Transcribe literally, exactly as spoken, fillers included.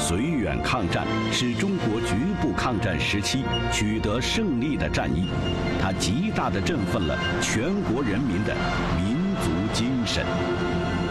绥远抗战是中国局部抗战时期取得胜利的战役，它极大地振奋了全国人民的民族精神。